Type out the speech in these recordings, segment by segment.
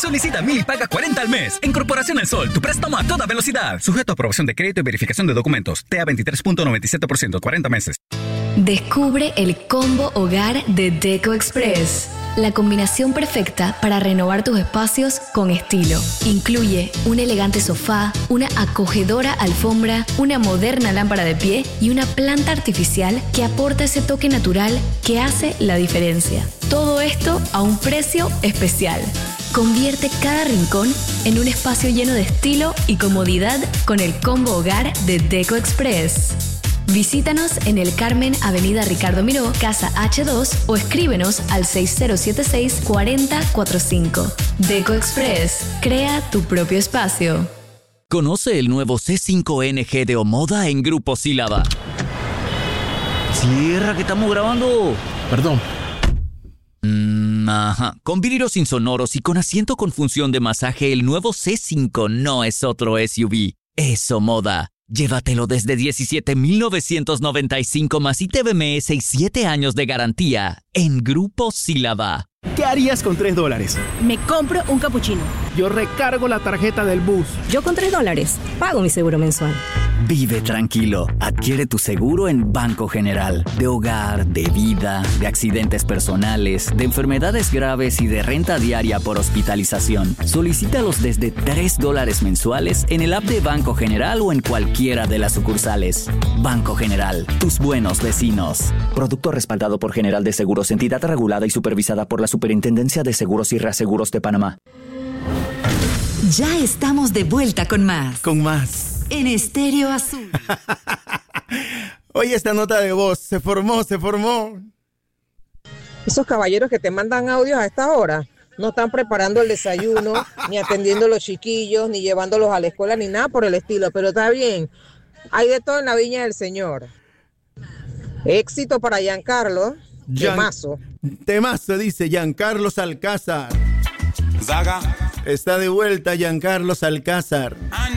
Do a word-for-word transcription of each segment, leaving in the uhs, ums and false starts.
Solicita mil y paga cuarenta al mes. En Corporación El Sol, tu préstamo a toda velocidad. Sujeto a aprobación de crédito y verificación de documentos. T A veintitrés punto noventa y siete por ciento, cuarenta meses. Descubre el combo hogar de Deco Express. La combinación perfecta para renovar tus espacios con estilo. Incluye un elegante sofá, una acogedora alfombra, una moderna lámpara de pie y una planta artificial que aporta ese toque natural que hace la diferencia. Todo esto a un precio especial. Convierte cada rincón en un espacio lleno de estilo y comodidad con el combo hogar de Deco Express. Visítanos en El Carmen, Avenida Ricardo Miró, Casa H dos o escríbenos al seis cero siete seis, cuatro cero cuatro cinco. Deco Express, crea tu propio espacio. Conoce el nuevo C cinco N G de Omoda en Grupo Sílaba. Cierra que estamos grabando. Perdón. Mm, ajá. Con vidrios insonoros y con asiento con función de masaje, el nuevo C cinco no es otro S U V, es Omoda. Llévatelo desde diecisiete mil novecientos noventa y cinco más I T B M S y siete años de garantía en Grupo Sílaba. ¿Qué harías con tres dólares? Me compro un capuchino. Yo recargo la tarjeta del bus. Yo con tres dólares pago mi seguro mensual. Vive tranquilo. Adquiere tu seguro en Banco General. De hogar, de vida, de accidentes personales, de enfermedades graves y de renta diaria por hospitalización. Solicítalos desde tres dólares mensuales en el app de Banco General o en cualquiera de las sucursales. Banco General, tus buenos vecinos. Producto respaldado por General de Seguros, entidad regulada y supervisada por la Superintendencia de Seguros y Reaseguros de Panamá. Ya estamos de vuelta con más. Con más. En Estéreo Azul. Oye, esta nota de voz, se formó, se formó. Esos caballeros que te mandan audios a esta hora no están preparando el desayuno, ni atendiendo a los chiquillos, ni llevándolos a la escuela, ni nada por el estilo. Pero está bien, hay de todo en la viña del Señor. Éxito para Giancarlo. Gian... Temazo. Temazo, dice Giancarlo Alcázar. Zaga. Está de vuelta Giancarlo Alcázar.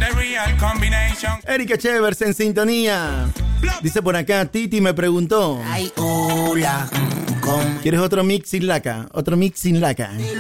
Erika Chevers en sintonía. Dice por acá, Titi me preguntó. Ay, hola. ¿Quieres otro mix sin laca? Otro mix sin laca.